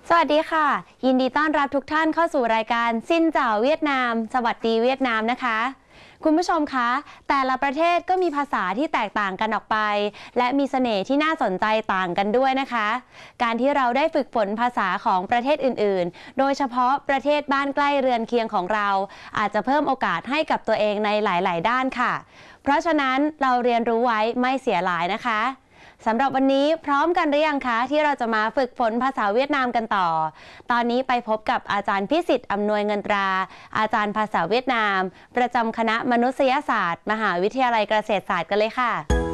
สวัสดีค่ะยินดีต้อนรับทุกท่านเข้าสู่รายการซินเจ้าเวียดนามสวัสดีเวียดนามนะคะคุณผู้ชมคะแต่ละประเทศก็มีภาษาที่แตกต่างกันออกไปและมีเสน่ห์ที่น่าสนใจต่างกันด้วยนะคะการที่เราได้ฝึกฝนภาษาของประเทศอื่นๆโดยเฉพาะประเทศบ้านใกล้เรือนเคียงของเราอาจจะเพิ่มโอกาสให้กับตัวเองในหลายๆด้านค่ะเพราะฉะนั้นเราเรียนรู้ไว้ไม่เสียหลายนะคะสำหรับวันนี้พร้อมกันหรือยังคะที่เราจะมาฝึกฝนภาษาเวียดนามกันต่อตอนนี้ไปพบกับอาจารย์พิสิทธิ์อำนวยเงินตราอาจารย์ภาษาเวียดนามประจำคณะมนุษยศาสตร์มหาวิทยาลัยเกษตรศาสตร์กันเลยค่ะ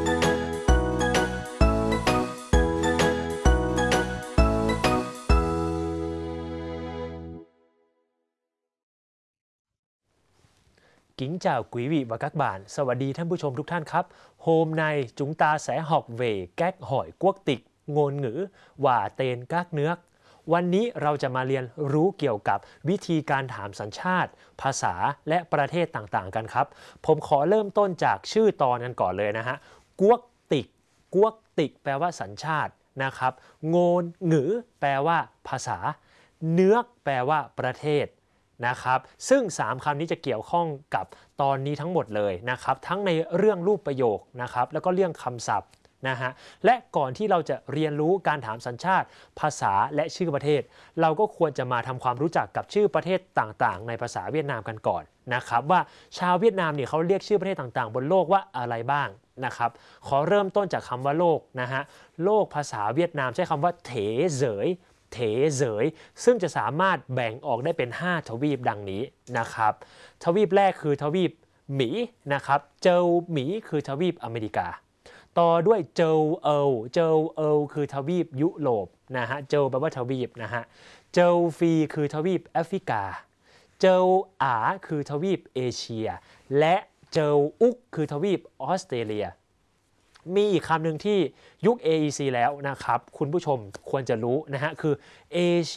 Kính chào quý vị và các bạn. สวัสดีท่านผู้ชมทุกท่านครับ Hôm nay chúng ta sẽ học về cách hỏi quốc tịch ngôn ngữ và tên các nước วันนี้เราจะมาเรียนรู้เกี่ยวกับวิธีการถามสัญชาติภาษาและประเทศต่างๆกันครับผมขอเริ่มต้นจากชื่อตอนกันก่อนเลยนะฮะกวกติกกวกติกแปลว่าสัญชาตินะครับโงนหงือแปลว่าภาษาเนื้อแปลว่าประเทศนะครับซึ่ง3คำนี้จะเกี่ยวข้องกับตอนนี้ทั้งหมดเลยนะครับทั้งในเรื่องรูปประโยคนะครับแล้วก็เรื่องคำศัพท์นะฮะและก่อนที่เราจะเรียนรู้การถามสัญชาติภาษาและชื่อประเทศเราก็ควรจะมาทำความรู้จักกับชื่อประเทศต่างๆในภาษาเวียดนามกันก่อนนะครับว่าชาวเวียดนามเนี่ยเขาเรียกชื่อประเทศต่างๆบนโลกว่าอะไรบ้างนะครับขอเริ่มต้นจากคำว่าโลกนะฮะโลกภาษาเวียดนามใช้คำว่าเถเสยเถเสยซึ่งจะสามารถแบ่งออกได้เป็น5ทวีปดังนี้นะครับทวีปแรกคือทวีปหมีนะครับเจาหมีคือทวีปอเมริกาต่อด้วยเจาเอลคือทวีปยุโรปนะฮะเจาแปลว่าทวีปนะฮะเจาฟีคือทวีปแอฟริกาเจาอาคือทวีปเอเชียและเจาอุกคือทวีปออสเตรเลียมีอีกคำหนึ่งที่ยุค AEC แล้วนะครับคุณผู้ชมควรจะรู้นะฮะคือเอเชี